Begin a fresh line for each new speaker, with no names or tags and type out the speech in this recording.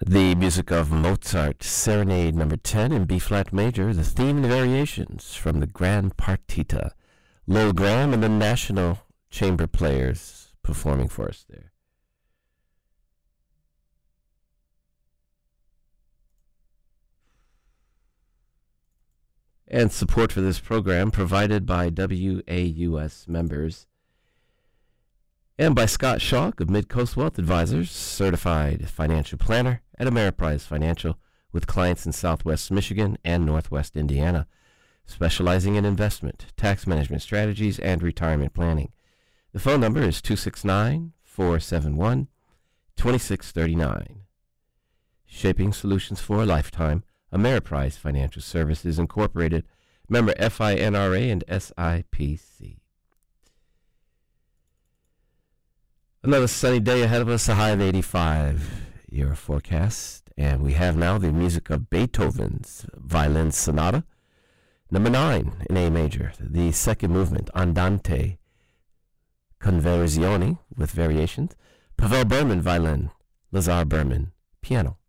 The music of Mozart, Serenade Number 10 in B-flat major, the theme and variations from the Grand Partita. Lil Graham and the National Chamber Players performing for us there. And support for this program provided by WAUS members and by Scott Shaw of Mid-Coast Wealth Advisors, certified financial planner at Ameriprise Financial with clients in Southwest Michigan and Northwest Indiana, specializing in investment, tax management strategies, and retirement planning. The phone number is 269-471-2639. Shaping solutions for a lifetime, Ameriprise Financial Services Incorporated, member FINRA and SIPC. Another sunny day ahead of us, a high of 85. Your forecast, and we have now the music of Beethoven's Violin Sonata, number 9 in A major, the second movement, Andante con Versioni with variations. Pavel Berman, violin. Lazar Berman, piano.